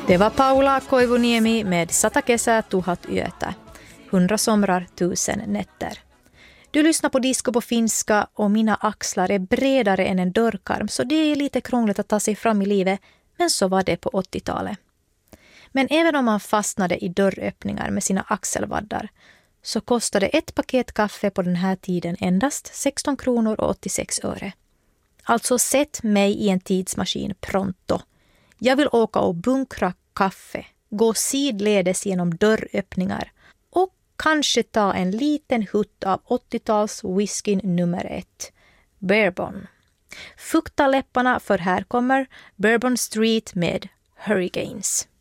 Det var Paula Koivuniemi med 100 kesää 1000 yötä. 100 somrar 1000 nätter. Du lyssnar på disco på finska och mina axlar är bredare än en dörrkarm, så det är lite krångligt att ta sig fram i livet, men så var det på 80-talet. Men även om man fastnade i dörröppningar med sina axelvaddar så kostade ett paket kaffe på den här tiden endast 16 kronor och 86 öre. Alltså sätt mig i en tidsmaskin pronto. Jag vill åka och bunkra kaffe, gå sidledes genom dörröppningar och kanske ta en liten hutt av 80-tals whiskyn nummer 1, Bourbon. Fukta läpparna, för här kommer Bourbon Street med Hurricanes.